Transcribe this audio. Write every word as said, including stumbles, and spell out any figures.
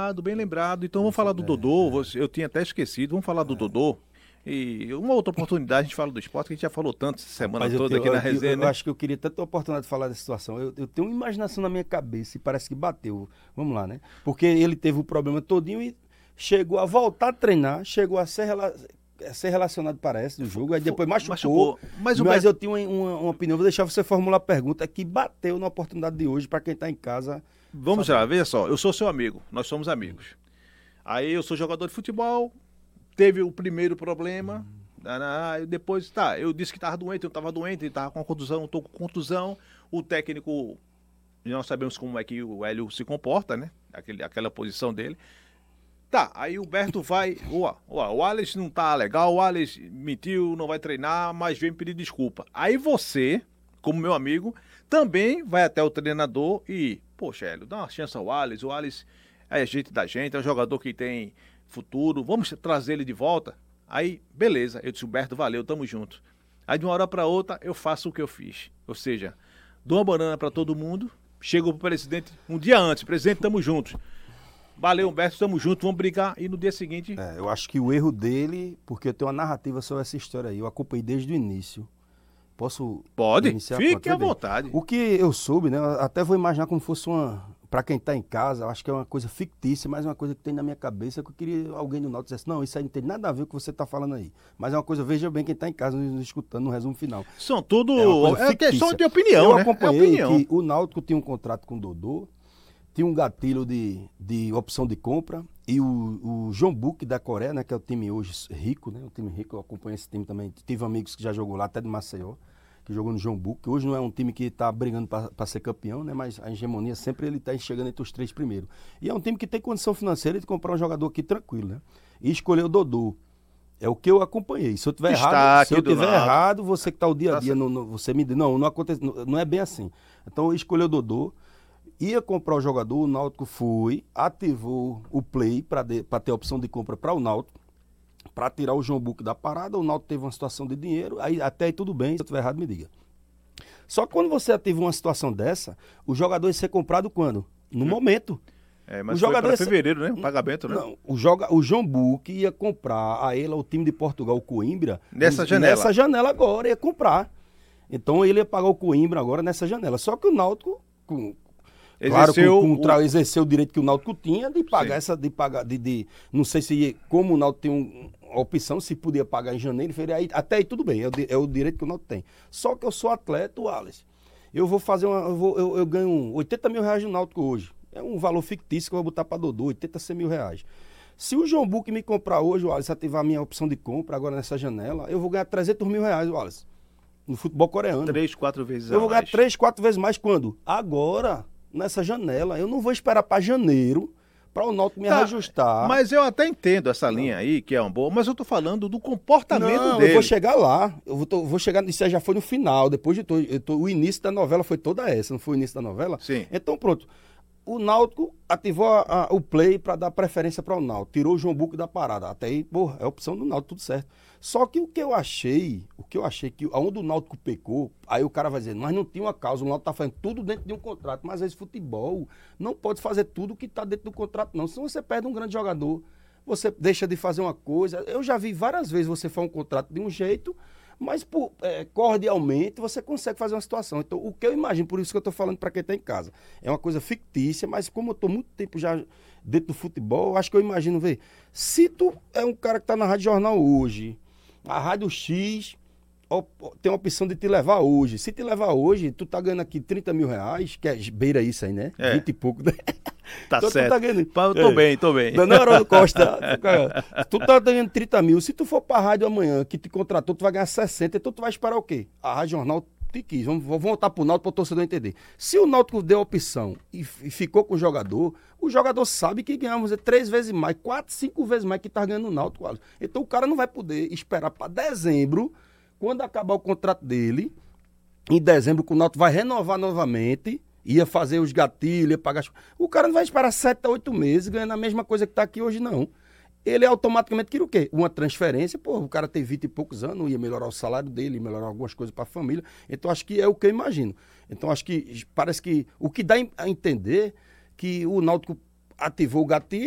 lembrado, bem lembrado. Então vamos falar do É, Dodô, é. você- eu tinha até esquecido, vamos falar do Dodô. E uma outra oportunidade a gente fala do esporte, que a gente já falou tanto essa semana Mas eu, toda tenho- aqui na eu- eu- resenha, eu né? acho que eu queria tanta oportunidade de falar dessa situação. Eu, eu tenho uma imaginação na minha cabeça e parece que bateu. Vamos lá, né? Porque ele teve o problema todinho e chegou a voltar a treinar, chegou a ser, rela- a ser relacionado, parece, do jogo, aí depois machucou. Machucou. Mas Mas, o Beto- eu tenho uma, uma- uma opinião, vou deixar você formular a pergunta, é que bateu na oportunidade de hoje para quem está em casa. Vamos saber. lá, veja só, eu sou seu amigo, nós somos amigos. Aí eu sou jogador de futebol, teve o primeiro problema, ah, depois, tá, eu disse que estava doente, eu estava doente, ele estava com contusão, eu tô com contusão, o técnico, nós sabemos como é que o Hélio se comporta, né, Aquele, aquela posição dele. Tá, aí o Berto vai, ó, ó, o Alex não tá legal, o Alex mentiu, não vai treinar, mas vem pedir desculpa. Aí você, como meu amigo, também vai até o treinador e, poxa, Hélio, dá uma chance ao Alex, o Alex é gente da gente, é um jogador que tem futuro, vamos trazer ele de volta? Aí, beleza, eu disse, Berto, valeu, tamo junto. Aí de uma hora pra outra eu faço o que eu fiz, ou seja, dou uma banana pra todo mundo, chego pro presidente um dia antes, presidente, tamo juntos. Valeu, Humberto, tamo junto, vamos brigar. E no dia seguinte... É, eu acho que o erro dele, porque eu tenho uma narrativa sobre essa história aí, eu acompanhei desde o início. Posso Pode, iniciar? fique Pronto, à vê bem. vontade. O que eu soube, né? eu Até vou imaginar como fosse uma. Para quem está em casa, eu acho que é uma coisa fictícia, mas é uma coisa que tem na minha cabeça que eu queria alguém do Náutico dissesse, não, isso aí não tem nada a ver com o que você está falando aí. Mas é uma coisa, veja bem quem está em casa nos escutando no resumo final. São tudo... É uma coisa É fictícia. questão de opinião, eu né? acompanhei é opinião. que o Náutico tinha um contrato com o Dodô, tinha um gatilho de, de opção de compra, e o, o João Book da Coreia, né, que é o time hoje rico, né, o time rico, eu acompanho esse time também, tive amigos que já jogou lá, até de Maceió, que jogou no João Book, que hoje não é um time que está brigando para ser campeão, né, mas a hegemonia sempre ele está chegando entre os três primeiros. E é um time que tem condição financeira de comprar um jogador aqui tranquilo, né, e escolheu o Dodô. É o que eu acompanhei. Se eu tiver errado, Destaque se eu do tiver Náutico. errado, você que está o dia a Tá dia, certo. no, no- você me diz, não, não acontece, não, não é bem assim. Então eu escolhi o Dodô, ia comprar o jogador, o Náutico foi, ativou o play para ter a opção de compra para o Náutico, para tirar o João Book da parada, o Náutico teve uma situação de dinheiro, aí até aí tudo bem, se eu estiver errado me diga. Só que quando você ativa uma situação dessa, o jogador ia ser comprado quando? No Hum. momento. É, mas o foi jogador para esse- fevereiro, né? O pagamento, né? Não, o, joga, o João Book ia comprar a ele, o time de Portugal, o Coimbra, Nessa os- janela. Nessa janela agora, ia comprar. Então ele ia pagar o Coimbra agora nessa janela. Só que o Náutico, com, claro, Exerceu com, com, o- tra- exerceu o direito que o Náutico tinha de pagar Sim. essa, de pagar, de, de- não sei se, ia- como o Náutico tem um, a opção, se podia pagar em janeiro, fevereiro, aí, até aí tudo bem, é o, di- é o direito que o Náutico tem. Só que eu sou atleta, o Alex. Eu vou fazer uma, eu, vou- eu- eu ganho oitenta mil reais no Náutico hoje. É um valor fictício que eu vou botar para Dodô, oitenta, cem mil reais. Se o João Book me comprar hoje, o Alex, ativar a minha opção de compra agora nessa janela, eu vou ganhar trezentos mil reais, o Alex, no futebol coreano. Três, quatro vezes Eu a vou ganhar mais. três, quatro vezes mais quando? Agora, nessa janela. Eu não vou esperar para janeiro para o Náutico me Tá, reajustar. Mas eu até entendo essa linha aí, que é uma boa, mas eu tô falando do comportamento não, dele. eu vou chegar lá. Eu vou, tô- vou chegar. Isso já foi no final. Depois de todo. eu tô- o início da novela foi toda essa, não foi o início da novela? Sim. Então, pronto. O Náutico ativou a- a- o play para dar preferência para o Náutico. Tirou o João Book da parada. Até aí, porra, é a opção do Náutico, tudo certo. Só que o que eu achei, o que eu achei que aonde o Náutico pecou, aí o cara vai dizer, mas não tinha uma causa, o Náutico tá fazendo tudo dentro de um contrato, mas esse futebol não pode fazer tudo que tá dentro do contrato, não. Senão você perde um grande jogador, você deixa de fazer uma coisa. Eu já vi várias vezes você faz um contrato de um jeito, mas por, é, cordialmente você consegue fazer uma situação. Então, o que eu imagino, por isso que eu estou falando para quem está em casa, é uma coisa fictícia, mas como eu estou muito tempo já dentro do futebol, eu acho que eu imagino, ver, se tu é um cara que está na Rádio Jornal hoje, a Rádio X ó, tem a opção de te levar hoje. Se te levar hoje, tu tá ganhando aqui trinta mil reais, que é beira isso aí, né? É. vinte e pouco, né? Tá Então, tu certo. tá ganhando- Pá, eu tô É. bem, tô bem. Dona Herói Costa, tu tá ganhando trinta mil. Se tu for pra rádio amanhã, que te contratou, tu vai ganhar sessenta. Então tu vai esperar o quê? A Rádio Jornal te quis. Vamos, vamos voltar pro Náutico para o torcedor entender. Se o Náutico deu a opção e, f- e ficou com o jogador, o jogador sabe que ganhamos três vezes mais, quatro, cinco vezes mais que tá ganhando o Náutico. Alisson. Então o cara não vai poder esperar para dezembro, quando acabar o contrato dele, em dezembro, que o Náutico vai renovar novamente, ia fazer os gatilhos, ia pagar... as- O cara não vai esperar sete a oito meses ganhando a mesma coisa que está aqui hoje, não. Ele automaticamente queria o quê? Uma transferência, pô, o cara tem vinte e poucos anos, ia melhorar o salário dele, ia melhorar algumas coisas para a família. Então, acho que é o que eu imagino. Então, acho que parece que o que dá a entender que o Náutico ativou o gatilho,